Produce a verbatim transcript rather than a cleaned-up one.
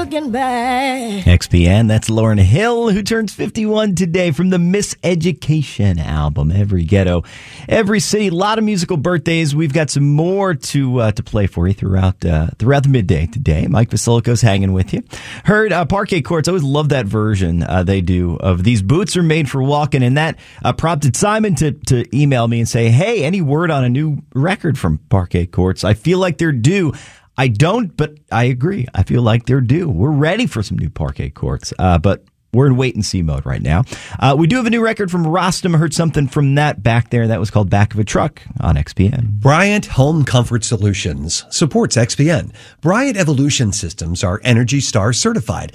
looking back. X P N, that's Lauryn Hill, who turns fifty-one today, from the Miseducation album. Every ghetto, every city, a lot of musical birthdays. We've got some more to uh, to play for you throughout uh, throughout the midday today. Mike Vasilico's hanging with you. Heard uh, Parquet Courts. I always love that version uh, they do of These Boots Are Made for Walking, and that uh, prompted Simon to, to email me and say, hey, any word on a new record from Parquet Courts? I feel like they're due. I don't, but I agree. I feel like they're due. We're ready for some new Parquet Courts, uh, but we're in wait-and-see mode right now. Uh, we do have a new record from Rostam. Heard something from that back there. That was called Back of a Truck on X P N. Bryant Home Comfort Solutions supports X P N. Bryant Evolution Systems are Energy Star certified